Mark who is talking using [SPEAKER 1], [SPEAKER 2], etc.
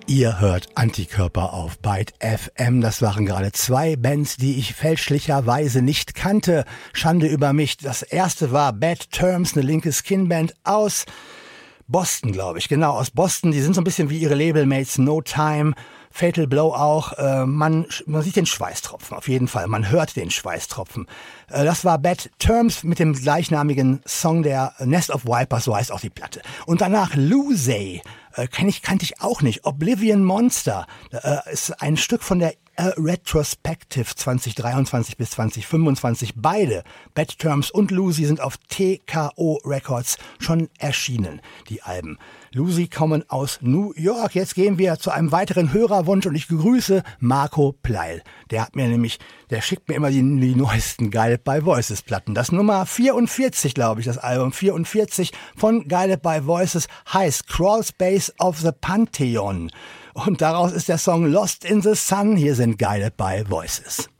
[SPEAKER 1] Ihr hört Antikörper auf Byte FM. Das waren gerade zwei Bands, die ich fälschlicherweise nicht kannte. Schande über mich. Das erste war Bad Terms, eine linke Skinband aus Boston, glaube ich. Genau, aus Boston. Die sind so ein bisschen wie ihre Labelmates No Time, Fatal Blow auch. Man sieht den Schweißtropfen, auf jeden Fall. Man hört den Schweißtropfen. Das war Bad Terms mit dem gleichnamigen Song der Nest of Vipers, so heißt auch die Platte. Und danach Lucy. Kannte ich auch nicht. Oblivion Monster ist ein Stück von der Retrospective 2023 bis 2025. Beide, Bad Terms und Lucy, sind auf TKO Records schon erschienen, die Alben. Lucy kommen aus New York. Jetzt gehen wir zu einem weiteren Hörerwunsch und ich grüße Marco Pleil. Der schickt mir immer die neuesten Guided by Voices Platten. Das Nummer 44, glaube ich, das Album 44 von Guided by Voices heißt Crawl Space of the Pantheon. Und daraus ist der Song Lost in the Sun. Hier sind Guided by Voices.